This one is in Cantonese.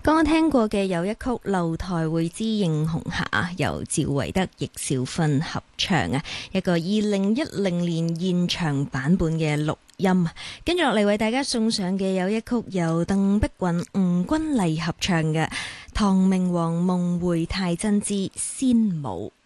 剛剛聽過嘅有一曲《樓台會之英雄下》，由趙維德、易小芬合唱啊，一個2010年現場版本嘅錄音。跟住落嚟為大家送上嘅有一曲由鄧碧雲、吳君麗合唱嘅《唐明皇夢回太真之仙舞》。